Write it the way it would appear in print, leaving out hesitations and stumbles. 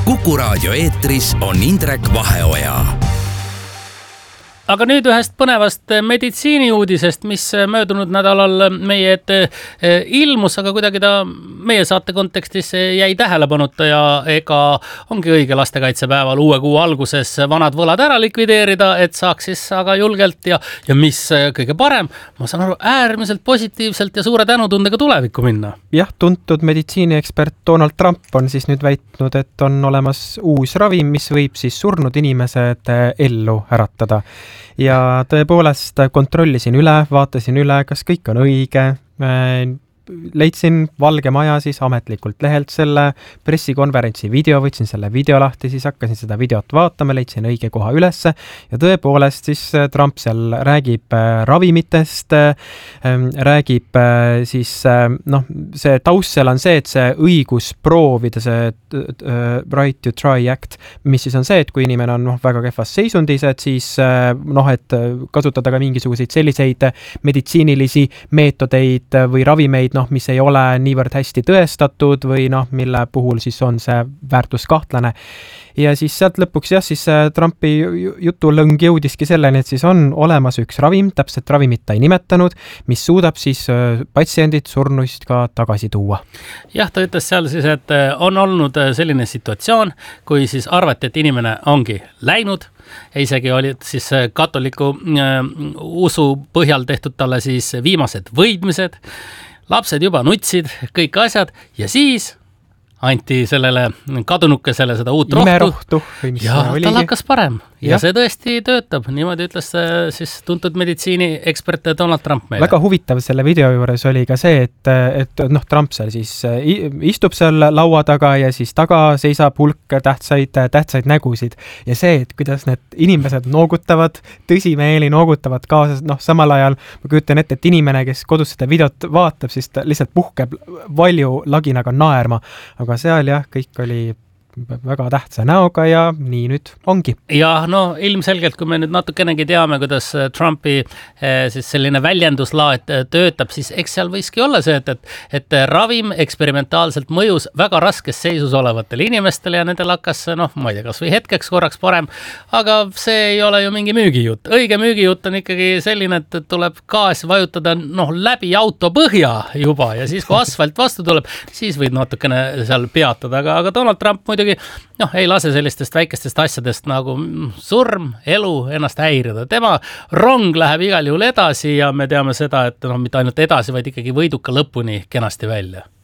Kuku Raadio eetris on Indrek Vaheoja. Aga nüüd ühest põnevast meditsiiniuudisest, mis möödunud nädalal meie ette ilmus, aga kuidagi ta meie saate kontekstis jäi tähelepanuta ja ega ongi õige lastekaitsepäeval uue kuu alguses vanad võlad ära likvideerida, et saaks siis aga julgelt ja mis kõige parem, ma saan aru, äärmiselt positiivselt ja suure tänutundega tulevikku minna. Jah, tuntud meditsiiniekspert Donald Trump on siis nüüd väitnud, et on olemas uus ravim, mis võib siis surnud inimesed ellu äratada. Ja tõepoolest kontrollisin üle, vaatasin üle, kas kõik on õige. Leidsin Valge Maja siis ametlikult lehelt selle pressikonverentsi video, võtsin selle video lahti, siis hakkasin seda videot vaatama, leidsin õige koha ülesse ja tõepoolest siis Trump seal räägib ravimitest, räägib siis, see taust seal on see, et see õigus proovida, see right to try act, mis siis on see, et kui inimene on väga kehvas seisundis, et siis et kasutada ka mingisuguseid selliseid meditsiinilisi meetodeid või ravimeid, mis ei ole niivõrd hästi tõestatud või mille puhul siis on see väärtus kahtlane. Ja siis sealt lõpuks siis Trumpi jutulõng jõudiski selleni, et siis on olemas üks ravim, täpselt ravimit ta ei nimetanud, mis suudab siis patsiendid surnuist ka tagasi tuua. Jah, ta ütles seal siis, et on olnud selline situatsioon, kui siis arvati, et inimene ongi läinud, isegi olid siis katoliku usu põhjal tehtud talle siis viimased võidmised, lapsed juba nutsid, kõik asjad ja siis anti sellele kadunukesele seda uut rohtu ja tal hakkas parem ja see tõesti töötab. Niimoodi ütles siis tuntud meditsiiniekspert Donald Trump meile. Väga huvitav selle video juures oli ka see, et Trump seal siis istub seal laua taga ja siis taga seisab hulk tähtsaid nägusid ja see, et kuidas need inimesed noogutavad, tõsimeeli noogutavad kaasa, samal ajal ma kujutan ette, et inimene, kes kodus seda videot vaatab, siis ta lihtsalt puhkeb valju laginaga naerma. Aga seal kõik oli väga tähtsa näoga ja nii nüüd ongi. Ja ilmselgelt, kui me nüüd natukenegi teame, kuidas Trumpi siis selline väljenduslaad töötab, siis eks seal võiski olla see, et ravim eksperimentaalselt mõjus väga raskes seisus olevatele inimestele ja nendel hakkas, ma ei tea, kas või hetkeks korraks parem, aga see ei ole ju mingi müügijutt. Õige müügijutt on ikkagi selline, et tuleb gaas vajutada läbi auto põhja juba ja siis, kui asfalt vastu tuleb, siis võid natukene seal peatada, aga Donald Trump muidugi ei lase sellistest väikestest asjadest nagu surm, elu ennast häirida. Tema rong läheb igal juhul edasi ja me teame seda, et mitte ainult edasi, vaid ikkagi võiduka lõpuni kenasti välja.